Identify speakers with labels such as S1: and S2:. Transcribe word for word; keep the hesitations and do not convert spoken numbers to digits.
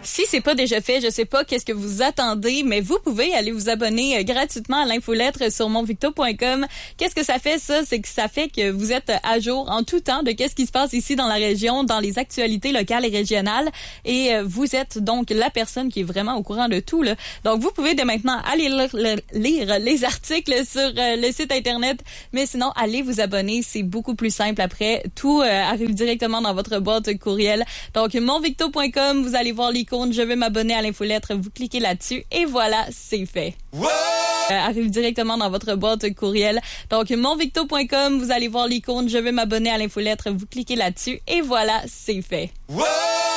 S1: Si c'est pas déjà fait, je sais pas qu'est-ce que vous attendez, mais vous pouvez aller vous abonner euh, gratuitement à l'infolettre sur monvicto point com. Qu'est-ce que ça fait, ça? C'est que ça fait que vous êtes à jour en tout temps de qu'est-ce qui se passe ici dans la région, dans les actualités locales et régionales. Et euh, vous êtes donc la personne qui est vraiment au courant de tout, là. Donc, vous pouvez dès maintenant aller lire, lire, lire les articles sur euh, le site Internet. Mais sinon, allez vous abonner. C'est beaucoup plus simple après. Tout euh, arrive directement dans votre boîte courriel. Donc, monvicto point com, vous allez voir l'icône « Je veux m'abonner à l'infolettre », vous cliquez là-dessus et voilà, c'est fait. Euh, arrive directement dans votre boîte courriel. Donc, monvicto point com, vous allez voir l'icône « Je veux m'abonner à l'infolettre », vous cliquez là-dessus et voilà, c'est fait.